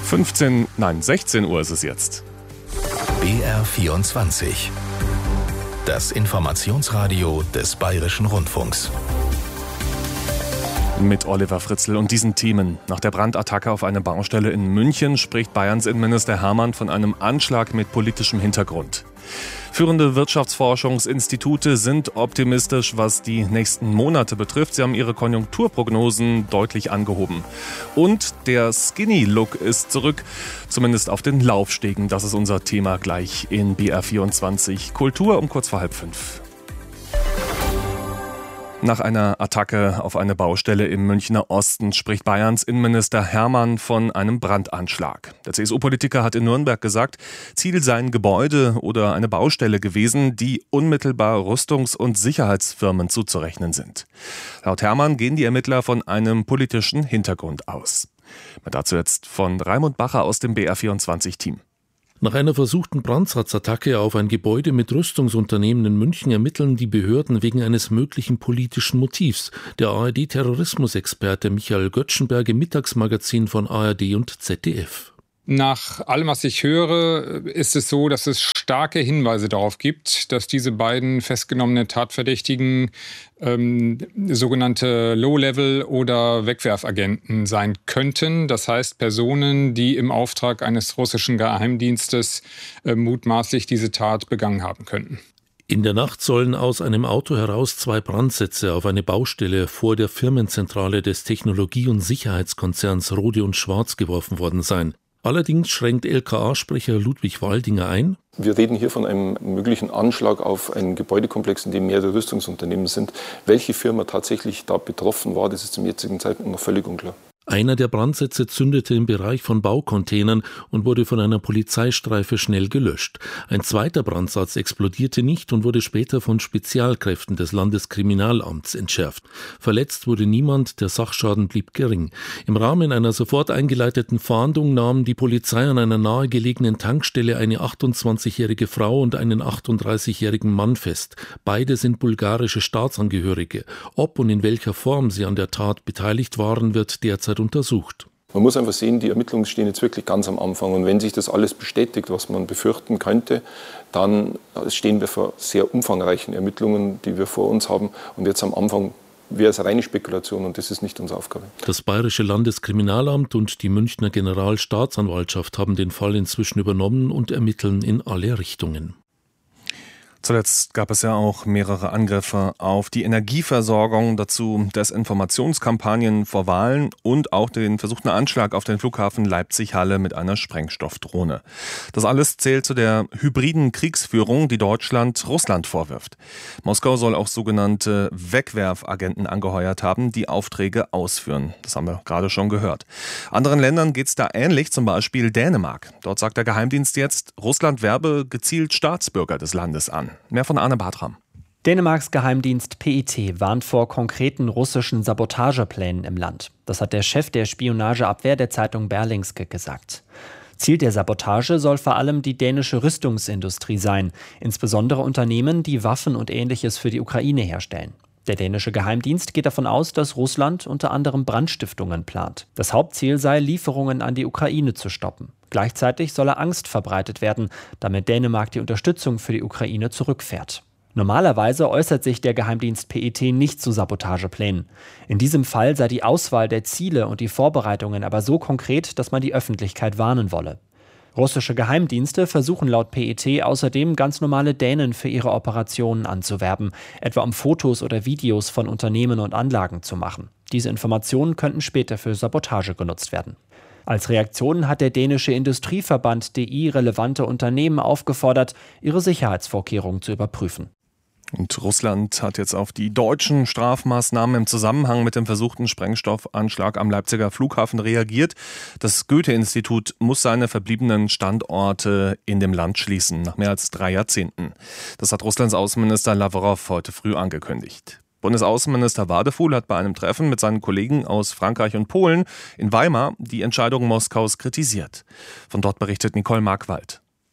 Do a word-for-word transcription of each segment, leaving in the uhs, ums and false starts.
fünfzehn, nein, sechzehn Uhr ist es jetzt. B R vierundzwanzig. Das Informationsradio des Bayerischen Rundfunks. Mit Oliver Fritzl und diesen Themen. Nach der Brandattacke auf eine Baustelle in München spricht Bayerns Innenminister Hermann von einem Anschlag mit politischem Hintergrund. Führende Wirtschaftsforschungsinstitute sind optimistisch, was die nächsten Monate betrifft. Sie haben ihre Konjunkturprognosen deutlich angehoben. Und der Skinny-Look ist zurück, zumindest auf den Laufstegen. Das ist unser Thema gleich in B R vierundzwanzig. Kultur um kurz vor halb fünf. Nach einer Attacke auf eine Baustelle im Münchner Osten spricht Bayerns Innenminister Hermann von einem Brandanschlag. Der C S U-Politiker hat in Nürnberg gesagt, Ziel sei ein Gebäude oder eine Baustelle gewesen, die unmittelbar Rüstungs- und Sicherheitsfirmen zuzurechnen sind. Laut Hermann gehen die Ermittler von einem politischen Hintergrund aus. Dazu jetzt von Raimund Bacher aus dem B R vierundzwanzig-Team. Nach einer versuchten Brandsatzattacke auf ein Gebäude mit Rüstungsunternehmen in München ermitteln die Behörden wegen eines möglichen politischen Motivs. Der A R D-Terrorismusexperte Michael Göttschenberg im Mittagsmagazin von A R D und Z D F. Nach allem, was ich höre, ist es so, dass es starke Hinweise darauf gibt, dass diese beiden festgenommenen Tatverdächtigen ähm, sogenannte Low-Level- oder Wegwerfagenten sein könnten. Das heißt Personen, die im Auftrag eines russischen Geheimdienstes äh, mutmaßlich diese Tat begangen haben könnten. In der Nacht sollen aus einem Auto heraus zwei Brandsätze auf eine Baustelle vor der Firmenzentrale des Technologie- und Sicherheitskonzerns Rohde und Schwarz geworfen worden sein. Allerdings schränkt L K A-Sprecher Ludwig Waldinger ein. Wir reden hier von einem möglichen Anschlag auf einen Gebäudekomplex, in dem mehrere Rüstungsunternehmen sind. Welche Firma tatsächlich da betroffen war, das ist zum jetzigen Zeitpunkt noch völlig unklar. Einer der Brandsätze zündete im Bereich von Baucontainern und wurde von einer Polizeistreife schnell gelöscht. Ein zweiter Brandsatz explodierte nicht und wurde später von Spezialkräften des Landeskriminalamts entschärft. Verletzt wurde niemand, der Sachschaden blieb gering. Im Rahmen einer sofort eingeleiteten Fahndung nahm die Polizei an einer nahegelegenen Tankstelle eine achtundzwanzigjährige Frau und einen achtunddreißigjährigen Mann fest. Beide sind bulgarische Staatsangehörige. Ob und in welcher Form sie an der Tat beteiligt waren, wird derzeit untersucht. Man muss einfach sehen, die Ermittlungen stehen jetzt wirklich ganz am Anfang. Und wenn sich das alles bestätigt, was man befürchten könnte, dann stehen wir vor sehr umfangreichen Ermittlungen, die wir vor uns haben. Und jetzt am Anfang wäre es reine Spekulation und das ist nicht unsere Aufgabe. Das Bayerische Landeskriminalamt und die Münchner Generalstaatsanwaltschaft haben den Fall inzwischen übernommen und ermitteln in alle Richtungen. Zuletzt gab es ja auch mehrere Angriffe auf die Energieversorgung, dazu Desinformationskampagnen vor Wahlen und auch den versuchten Anschlag auf den Flughafen Leipzig-Halle mit einer Sprengstoffdrohne. Das alles zählt zu der hybriden Kriegsführung, die Deutschland Russland vorwirft. Moskau soll auch sogenannte Wegwerfagenten angeheuert haben, die Aufträge ausführen. Das haben wir gerade schon gehört. Anderen Ländern geht es da ähnlich, zum Beispiel Dänemark. Dort sagt der Geheimdienst jetzt, Russland werbe gezielt Staatsbürger des Landes an. Mehr von Arne Bartram. Dänemarks Geheimdienst P E T warnt vor konkreten russischen Sabotageplänen im Land. Das hat der Chef der Spionageabwehr der Zeitung Berlingske gesagt. Ziel der Sabotage soll vor allem die dänische Rüstungsindustrie sein, insbesondere Unternehmen, die Waffen und Ähnliches für die Ukraine herstellen. Der dänische Geheimdienst geht davon aus, dass Russland unter anderem Brandstiftungen plant. Das Hauptziel sei, Lieferungen an die Ukraine zu stoppen. Gleichzeitig solle Angst verbreitet werden, damit Dänemark die Unterstützung für die Ukraine zurückfährt. Normalerweise äußert sich der Geheimdienst P E T nicht zu Sabotageplänen. In diesem Fall sei die Auswahl der Ziele und die Vorbereitungen aber so konkret, dass man die Öffentlichkeit warnen wolle. Russische Geheimdienste versuchen laut P E T außerdem ganz normale Dänen für ihre Operationen anzuwerben, etwa um Fotos oder Videos von Unternehmen und Anlagen zu machen. Diese Informationen könnten später für Sabotage genutzt werden. Als Reaktion hat der dänische Industrieverband D I relevante Unternehmen aufgefordert, ihre Sicherheitsvorkehrungen zu überprüfen. Und Russland hat jetzt auf die deutschen Strafmaßnahmen im Zusammenhang mit dem versuchten Sprengstoffanschlag am Leipziger Flughafen reagiert. Das Goethe-Institut muss seine verbliebenen Standorte in dem Land schließen, nach mehr als drei Jahrzehnten. Das hat Russlands Außenminister Lavrov heute früh angekündigt. Bundesaußenminister Wadefuhl hat bei einem Treffen mit seinen Kollegen aus Frankreich und Polen in Weimar die Entscheidung Moskaus kritisiert. Von dort berichtet Nicole Markwald.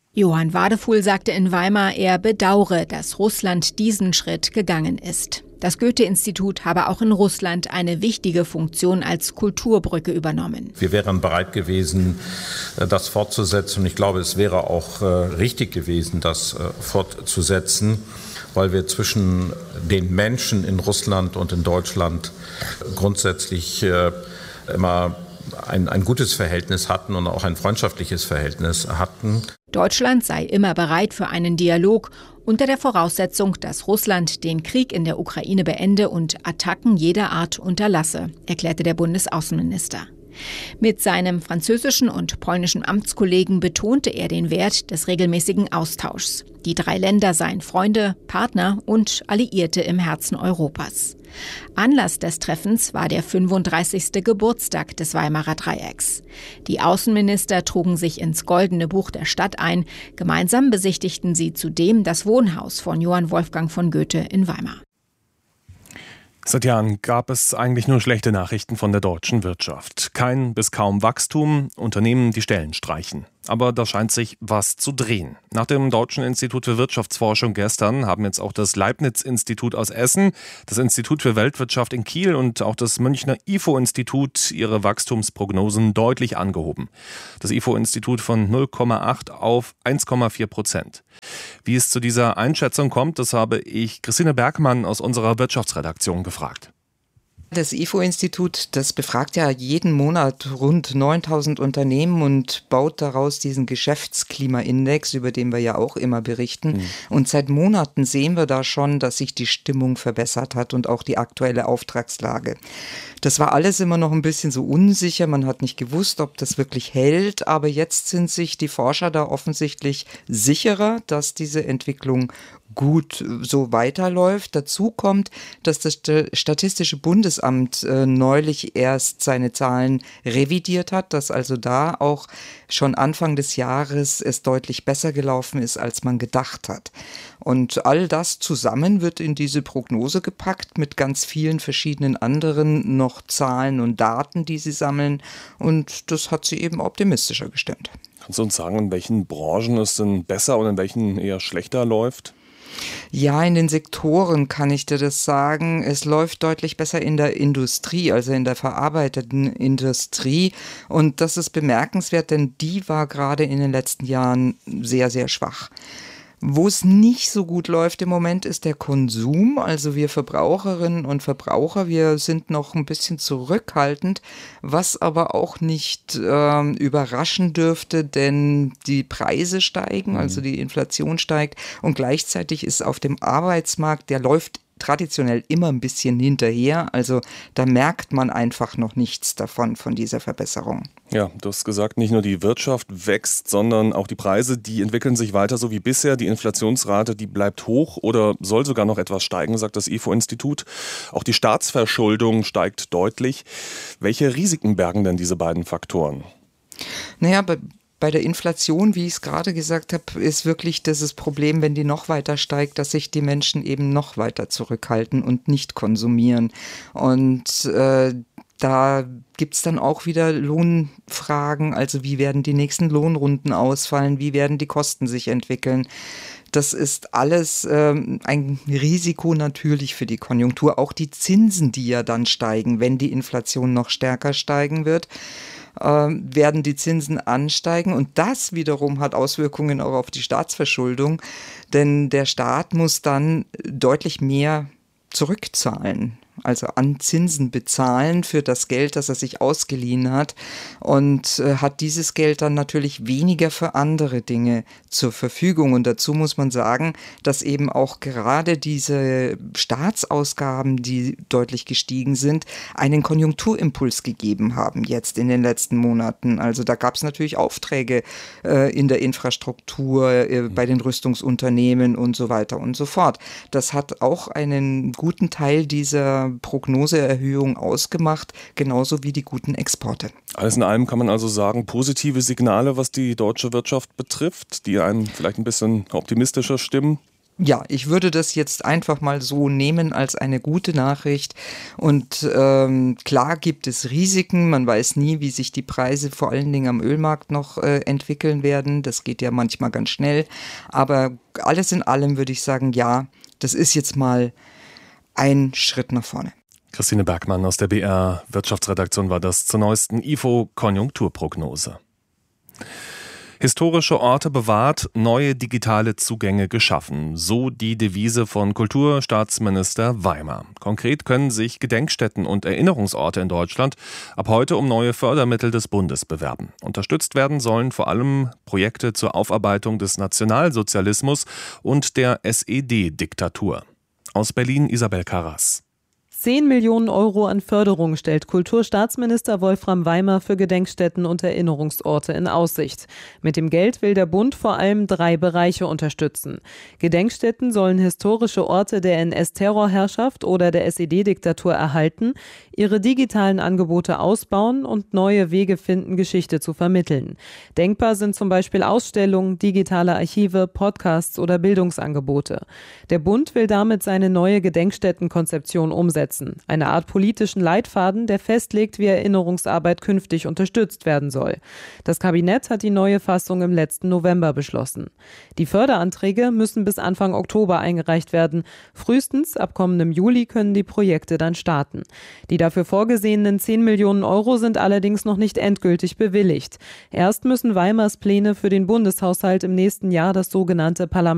Johann Wadefuhl sagte in Weimar, er bedauere, dass Russland diesen Schritt gegangen ist. Das Goethe-Institut habe auch in Russland eine wichtige Funktion als Kulturbrücke übernommen. Wir wären bereit gewesen, das fortzusetzen. Und ich glaube, es wäre auch richtig gewesen, das fortzusetzen, weil wir zwischen den Menschen in Russland und in Deutschland grundsätzlich immer ein, ein gutes Verhältnis hatten und auch ein freundschaftliches Verhältnis hatten. Deutschland sei immer bereit für einen Dialog unter der Voraussetzung, dass Russland den Krieg in der Ukraine beende und Attacken jeder Art unterlasse, erklärte der Bundesaußenminister. Mit seinem französischen und polnischen Amtskollegen betonte er den Wert des regelmäßigen Austauschs. Die drei Länder seien Freunde, Partner und Alliierte im Herzen Europas. Anlass des Treffens war der fünfunddreißigste Geburtstag des Weimarer Dreiecks. Die Außenminister trugen sich ins Goldene Buch der Stadt ein. Gemeinsam besichtigten sie zudem das Wohnhaus von Johann Wolfgang von Goethe in Weimar. Seit Jahren gab es eigentlich nur schlechte Nachrichten von der deutschen Wirtschaft. Kein bis kaum Wachstum, Unternehmen, die Stellen streichen. Aber da scheint sich was zu drehen. Nach dem Deutschen Institut für Wirtschaftsforschung gestern haben jetzt auch das Leibniz-Institut aus Essen, das Institut für Weltwirtschaft in Kiel und auch das Münchner I F O-Institut ihre Wachstumsprognosen deutlich angehoben. Das I F O-Institut von null Komma acht auf eins Komma vier Prozent. Wie es zu dieser Einschätzung kommt, das habe ich Christine Bergmann aus unserer Wirtschaftsredaktion gefragt. Das I F O-Institut, das befragt ja jeden Monat rund neuntausend Unternehmen und baut daraus diesen Geschäftsklimaindex, über den wir ja auch immer berichten. Mhm. Und seit Monaten sehen wir da schon, dass sich die Stimmung verbessert hat und auch die aktuelle Auftragslage. Das war alles immer noch ein bisschen so unsicher. Man hat nicht gewusst, ob das wirklich hält. Aber jetzt sind sich die Forscher da offensichtlich sicherer, dass diese Entwicklung gut so weiterläuft. Dazu kommt, dass das Statistische Bundesamt äh, neulich erst seine Zahlen revidiert hat, dass also da auch schon Anfang des Jahres es deutlich besser gelaufen ist, als man gedacht hat. Und all das zusammen wird in diese Prognose gepackt mit ganz vielen verschiedenen anderen noch Zahlen und Daten, die sie sammeln. Und das hat sie eben optimistischer gestimmt. Kannst du uns sagen, in welchen Branchen es denn besser und in welchen eher schlechter läuft? Ja, in den Sektoren kann ich dir das sagen. Es läuft deutlich besser in der Industrie, also in der verarbeitenden Industrie. Und das ist bemerkenswert, denn die war gerade in den letzten Jahren sehr, sehr schwach. Wo es nicht so gut läuft im Moment ist der Konsum. Also wir Verbraucherinnen und Verbraucher, wir sind noch ein bisschen zurückhaltend, was aber auch nicht äh, überraschen dürfte, denn die Preise steigen, also die Inflation steigt und gleichzeitig ist auf dem Arbeitsmarkt, der läuft traditionell immer ein bisschen hinterher. Also da merkt man einfach noch nichts davon, von dieser Verbesserung. Ja, du hast gesagt, nicht nur die Wirtschaft wächst, sondern auch die Preise, die entwickeln sich weiter so wie bisher. Die Inflationsrate, die bleibt hoch oder soll sogar noch etwas steigen, sagt das I F O-Institut. Auch die Staatsverschuldung steigt deutlich. Welche Risiken bergen denn diese beiden Faktoren? Naja, bei Bei der Inflation, wie ich es gerade gesagt habe, ist wirklich das Problem, wenn die noch weiter steigt, dass sich die Menschen eben noch weiter zurückhalten und nicht konsumieren. Und äh, da gibt es dann auch wieder Lohnfragen, also wie werden die nächsten Lohnrunden ausfallen, wie werden die Kosten sich entwickeln. Das ist alles ähm, ein Risiko natürlich für die Konjunktur. Auch die Zinsen, die ja dann steigen, wenn die Inflation noch stärker steigen wird, werden die Zinsen ansteigen und das wiederum hat Auswirkungen auch auf die Staatsverschuldung, denn der Staat muss dann deutlich mehr zurückzahlen, also an Zinsen bezahlen für das Geld, das er sich ausgeliehen hat und äh, hat dieses Geld dann natürlich weniger für andere Dinge zur Verfügung. Und dazu muss man sagen, dass eben auch gerade diese Staatsausgaben, die deutlich gestiegen sind, einen Konjunkturimpuls gegeben haben jetzt in den letzten Monaten. Also da gab es natürlich Aufträge äh, in der Infrastruktur, äh, bei den Rüstungsunternehmen und so weiter und so fort. Das hat auch einen guten Teil dieser Prognoseerhöhung ausgemacht, genauso wie die guten Exporte. Alles in allem kann man also sagen, positive Signale, was die deutsche Wirtschaft betrifft, die einen vielleicht ein bisschen optimistischer stimmen? Ja, ich würde das jetzt einfach mal so nehmen als eine gute Nachricht. Und ähm, klar gibt es Risiken. Man weiß nie, wie sich die Preise vor allen Dingen am Ölmarkt noch äh, entwickeln werden. Das geht ja manchmal ganz schnell. Aber alles in allem würde ich sagen, ja, das ist jetzt mal ein Schritt nach vorne. Christine Bergmann aus der B R Wirtschaftsredaktion war das zur neuesten I F O-Konjunkturprognose. Historische Orte bewahrt, neue digitale Zugänge geschaffen. So die Devise von Kulturstaatsminister Weimar. Konkret können sich Gedenkstätten und Erinnerungsorte in Deutschland ab heute um neue Fördermittel des Bundes bewerben. Unterstützt werden sollen vor allem Projekte zur Aufarbeitung des Nationalsozialismus und der S E D-Diktatur. Aus Berlin Isabel Karras. zehn Millionen Euro an Förderung stellt Kulturstaatsminister Wolfram Weimar für Gedenkstätten und Erinnerungsorte in Aussicht. Mit dem Geld will der Bund vor allem drei Bereiche unterstützen. Gedenkstätten sollen historische Orte der N S-Terrorherrschaft oder der S E D-Diktatur erhalten, ihre digitalen Angebote ausbauen und neue Wege finden, Geschichte zu vermitteln. Denkbar sind zum Beispiel Ausstellungen, digitale Archive, Podcasts oder Bildungsangebote. Der Bund will damit seine neue Gedenkstättenkonzeption umsetzen. Eine Art politischen Leitfaden, der festlegt, wie Erinnerungsarbeit künftig unterstützt werden soll. Das Kabinett hat die neue Fassung im letzten November beschlossen. Die Förderanträge müssen bis Anfang Oktober eingereicht werden. Frühestens ab kommendem Juli können die Projekte dann starten. Die dafür vorgesehenen zehn Millionen Euro sind allerdings noch nicht endgültig bewilligt. Erst müssen Weimars Pläne für den Bundeshaushalt im nächsten Jahr das sogenannte Parlament